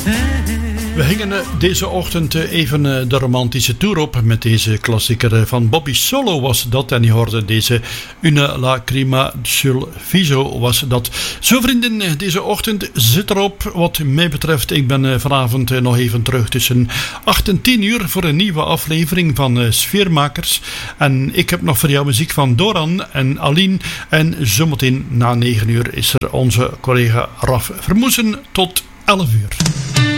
We gingen deze ochtend even de romantische tour op met deze klassieker van Bobby Solo was dat. En je hoorde deze Una lacrima sul viso was dat. Zo vrienden, deze ochtend zit erop wat mij betreft. Ik ben vanavond nog even terug tussen 8 en 10 uur voor een nieuwe aflevering van Sfeermakers. En ik heb nog voor jou muziek van Doran en Aline. En zometeen na 9 uur is er onze collega Raf Vermoesen tot 11 uur.